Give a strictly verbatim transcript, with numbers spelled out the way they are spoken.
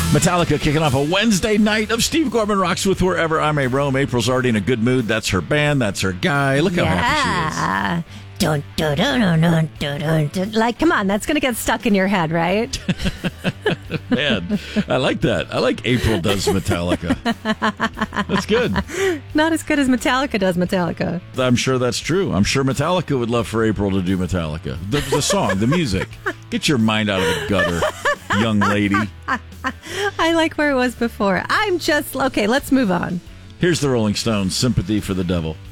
Metallica kicking off a Wednesday night of Steve Gorman Rocks with Wherever I May Roam. April's already in a good mood. That's her band. That's her guy. Look how yeah. happy she is. Dun, dun, dun, dun, dun, dun, dun, dun. Like, come on, that's going to get stuck in your head, right? Man, I like that. I like April does Metallica. That's good. Not as good as Metallica does Metallica. I'm sure that's true. I'm sure Metallica would love for April to do Metallica. The, the song, the music. Get your mind out of the gutter, young lady. I like where it was before. I'm just, okay, let's move on. Here's the Rolling Stones, Sympathy for the Devil.